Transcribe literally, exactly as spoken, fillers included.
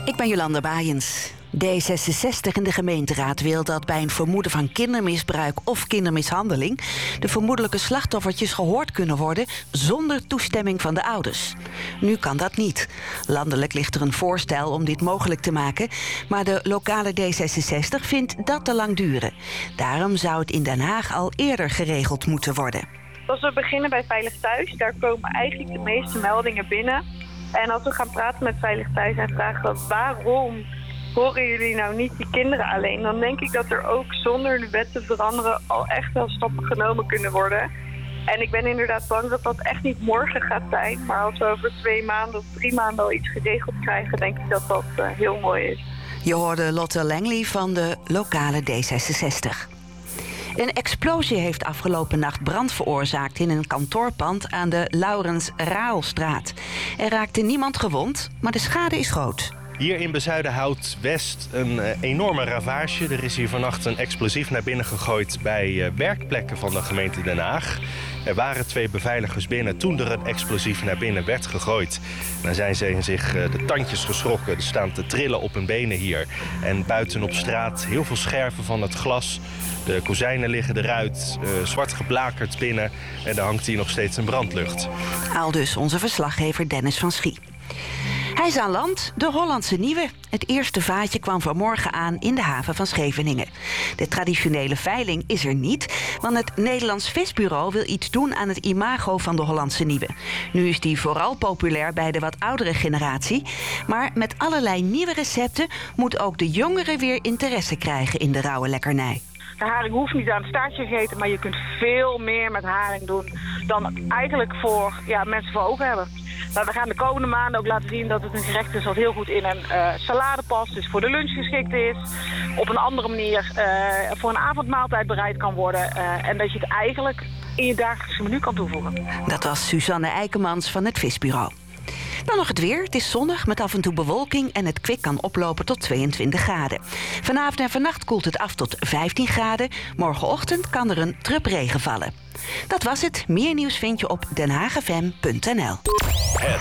Ik ben Jolanda Baaiens. D zesenzestig in de gemeenteraad wil dat bij een vermoeden van kindermisbruik of kindermishandeling de vermoedelijke slachtoffertjes gehoord kunnen worden zonder toestemming van de ouders. Nu kan dat niet. Landelijk ligt er een voorstel om dit mogelijk te maken, maar de lokale D zesenzestig vindt dat te lang duren. Daarom zou het in Den Haag al eerder geregeld moeten worden. Als we beginnen bij Veilig Thuis, daar komen eigenlijk de meeste meldingen binnen. En als we gaan praten met Veilig Thuis en vragen waarom horen jullie nou niet die kinderen alleen, dan denk ik dat er ook zonder de wet te veranderen al echt wel stappen genomen kunnen worden. En ik ben inderdaad bang dat dat echt niet morgen gaat zijn. Maar als we over twee maanden of drie maanden al iets geregeld krijgen, denk ik dat dat uh, heel mooi is. Je hoorde Lotte Langley van de lokale D zesenzestig. Een explosie heeft afgelopen nacht brand veroorzaakt in een kantoorpand aan de Laurens Raalstraat. Er raakte niemand gewond, maar de schade is groot. Hier in Bezuidenhout-West een uh, enorme ravage. Er is hier vannacht een explosief naar binnen gegooid bij uh, werkplekken van de gemeente Den Haag. Er waren twee beveiligers binnen toen er een explosief naar binnen werd gegooid. Dan zijn ze zich uh, de tandjes geschrokken. Er staan te trillen op hun benen hier. En buiten op straat heel veel scherven van het glas. De kozijnen liggen eruit, uh, zwart geblakerd binnen. En er hangt hier nog steeds een brandlucht. Aldus onze verslaggever Dennis van Schie. Hij is aan land, de Hollandse Nieuwe. Het eerste vaatje kwam vanmorgen aan in de haven van Scheveningen. De traditionele veiling is er niet, want het Nederlands Visbureau wil iets doen aan het imago van de Hollandse Nieuwe. Nu is die vooral populair bij de wat oudere generatie. Maar met allerlei nieuwe recepten moet ook de jongeren weer interesse krijgen in de rauwe lekkernij. De haring hoeft niet aan het staartje gegeten, maar je kunt veel meer met haring doen dan eigenlijk voor ja, mensen voor ogen hebben. Maar we gaan de komende maanden ook laten zien dat het een gerecht is wat heel goed in een uh, salade past, dus voor de lunch geschikt is, op een andere manier uh, voor een avondmaaltijd bereid kan worden uh, en dat je het eigenlijk in je dagelijkse menu kan toevoegen. Dat was Suzanne Eikemans van het Visbureau. Dan nog het weer. Het is zonnig met af en toe bewolking en het kwik kan oplopen tot tweeëntwintig graden. Vanavond en vannacht koelt het af tot vijftien graden. Morgenochtend kan er een drup regen vallen. Dat was het. Meer nieuws vind je op den haag f m punt n l.